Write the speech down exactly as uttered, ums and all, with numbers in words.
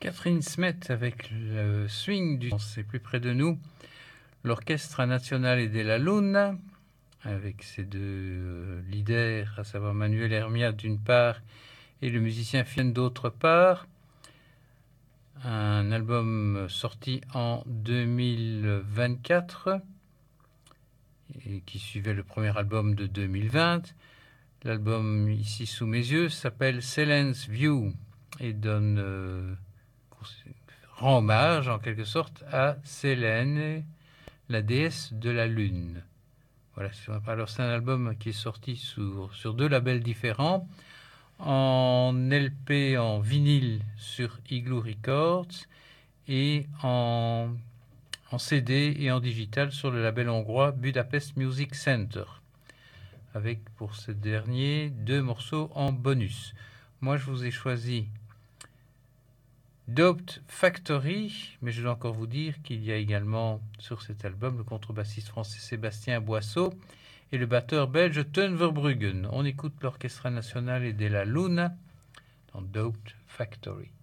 Catherine Smet avec le swing du c'est plus près de nous, l'Orchestra Nazionale della Luna avec ses deux euh, leaders, à savoir Manuel Hermia d'une part et le musicien Fien d'autre part. Un album sorti en deux mille vingt-quatre et qui suivait le premier album de deux mille vingt. L'album ici sous mes yeux s'appelle Céline's View et donne euh, rend hommage en quelque sorte à Célène, la déesse de la lune. Voilà, alors c'est un album qui est sorti sur, sur deux labels différents, en L P, en vinyle sur Igloo Records et en, en C D et en digital sur le label hongrois Budapest Music Center, avec pour ce dernier deux morceaux en bonus. Moi je vous ai choisi Doped Factory, mais je dois encore vous dire qu'il y a également sur cet album le contrebassiste français Sébastien Boisseau et le batteur belge Teun Verbruggen. On écoute l'Orchestra Nazionale della Luna dans Doped Factory.